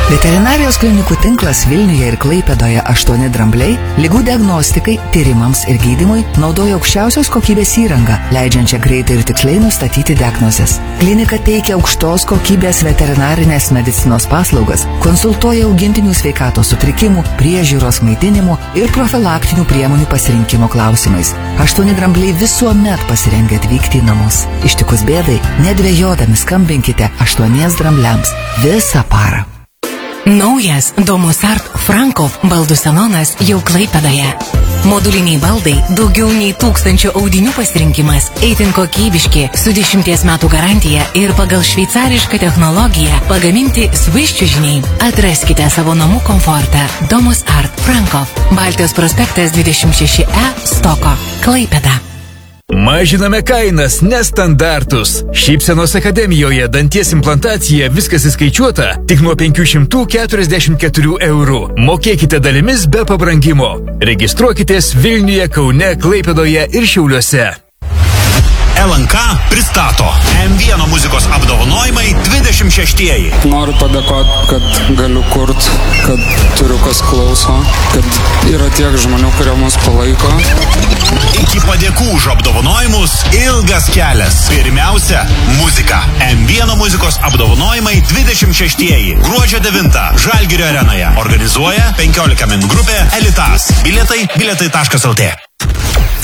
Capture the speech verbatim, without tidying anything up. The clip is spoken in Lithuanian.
Veterinarijos klinikų tinklas Vilniuje ir Klaipėdoje aštuoni drambliai ligų diagnostikai, tyrimams ir gydymui naudoja aukščiausios kokybės įrangą, leidžiančią greitai ir tiksliai nustatyti diagnozes. Klinika teikia aukštos kokybės veterinarinės medicinos paslaugas, konsultuoja augintinių sveikatos sutrikimų, priežiūros maitinimo ir profilaktinių priemonių pasirinkimo klausimais. Aštuoni drambliai visuomet pasirengę atvykti į namus. Ištikus bėdai, nedvejodami skambinkite aštuoniems drambliams visą parą. Naujas Domus Art Frankov baldų salonas jau Klaipėdoje. Moduliniai baldai, daugiau nei tūkstančio audinių pasirinkimas, itin kokybiški, su dešimties metų garantija ir pagal šveicarišką technologiją pagaminti Swiss čiužiniai. Atraskite savo namų komfortą. Domus Art Frankov, Baltijos prospektas dvidešimt šeši E, Stoko, Klaipėda. Mažiname kainas, nestandartus. Šypsenos akademijoje danties implantacija viskas įskaičiuota tik nuo penkių šimtų keturiasdešimt keturių eurų. Mokėkite dalimis be pabrangimo. Registruokitės Vilniuje, Kaune, Klaipėdoje ir Šiauliuose. L N K pristato M vienas muzikos apdovanojimai dvidešimt šeštieji. Noriu padėkoti, kad galiu kurt, kad turiu kas klauso, kad yra tiek žmonių, kurie mus palaiko. Iki padėkų už apdovanojimus ilgas kelias. Pirmiausia, muzika. M vienas muzikos apdovanojimai dvidešimt šeštieji. Gruodžio devintą Žalgirio arenoje. Organizuoja penkiolika min grupė Elitas. Bilietai bilietai taškas lt.